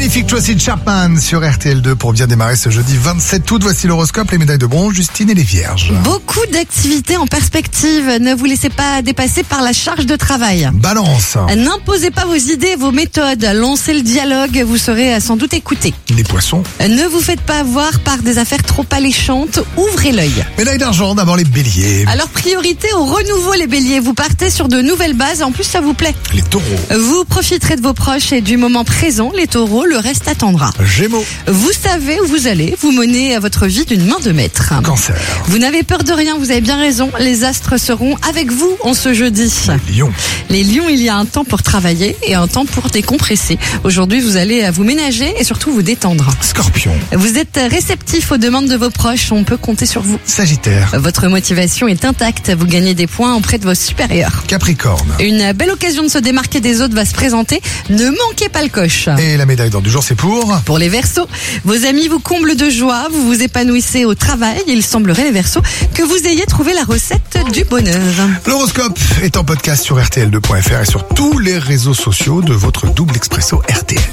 Magnifique Tracy Chapman sur RTL2 pour bien démarrer ce jeudi 27 août. Voici l'horoscope, les médailles de bronze, Justine et les vierges. Beaucoup d'activités en perspective. Ne vous laissez pas dépasser par la charge de travail. Balance. N'imposez pas vos idées, vos méthodes. Lancez le dialogue, vous serez sans doute écouté. Les poissons. Ne vous faites pas avoir par des affaires trop alléchantes. Ouvrez l'œil. Médaille d'argent, d'abord les béliers. Alors priorité au renouveau les béliers. Vous partez sur de nouvelles bases. En plus ça vous plaît. Les taureaux. Vous profiterez de vos proches et du moment présent. Les taureaux, le reste attendra. Gémeaux. Vous savez où vous allez. Vous menez votre vie d'une main de maître. Cancer. Vous n'avez peur de rien, vous avez bien raison. Les astres seront avec vous en ce jeudi. Lion. Les lions, il y a un temps pour travailler et un temps pour décompresser. Aujourd'hui, vous allez vous ménager et surtout vous détendre. Scorpion. Vous êtes réceptif aux demandes de vos proches, on peut compter sur vous. Sagittaire. Votre motivation est intacte, vous gagnez des points auprès de vos supérieurs. Capricorne. Une belle occasion de se démarquer des autres va se présenter, ne manquez pas le coche. Et la médaille d'or du jour, c'est pour les Verseaux, vos amis vous comblent de joie, vous vous épanouissez au travail. Il semblerait, les Verseaux, que vous ayez trouvé la recette du bonheur. L'horoscope est en podcast sur RTL2.fr et sur tous les réseaux sociaux de votre double expresso RTL.